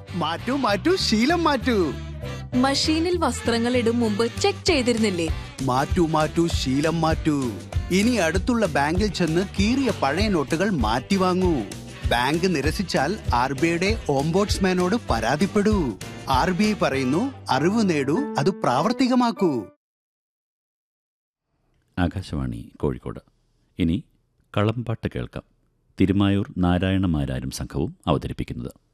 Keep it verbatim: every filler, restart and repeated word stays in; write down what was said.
മാറ്റൂ മാറ്റൂ ശീലം മാറ്റൂ. മഷീനിൽ വസ്ത്രങ്ങൾ ഇടും മുമ്പ് ചെക്ക് ചെയ്തിരുന്നില്ലേ? മാറ്റൂ മാറ്റൂ ശീലം മാറ്റൂ. ഇനി അടുത്തുള്ള ബാങ്കിൽ ചെന്ന് കീറിയ പഴയ നോട്ടുകൾ മാറ്റി വാങ്ങൂ. ബാങ്ക് നിരസിച്ചാൽ ആർ ബി ഐയുടെ ഓംബോഡ്സ്മാനോട് പരാതിപ്പെടൂ. ആർ ബി ഐ പറയുന്നു, അറിവ് നേടൂ, അത് പ്രാവർത്തികമാക്കൂ. ആകാശവാണി കോഴിക്കോട്. ഇനി കളംപാട്ട് കേൾക്കാം. തിരുമായൂർ നാരായണ മാരാരും സംഘവും അവതരിപ്പിക്കുന്നത്.